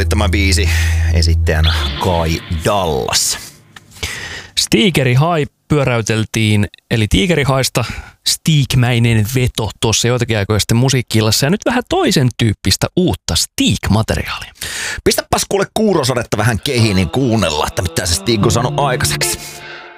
oli tämä biisi, esittäjänä Kai Dallas. Stigeri High pyöräyteltiin, eli Tiikerihaista Stig-mäinen veto tuossa joitakin aikoja sitten musiikki-illassa ja nyt vähän toisen tyyppistä uutta Stig-materiaalia. Pistäpäs kuule kuurosadetta vähän kehiin, niin kuunnellaan, että mitä se Stig on saanut aikaiseksi.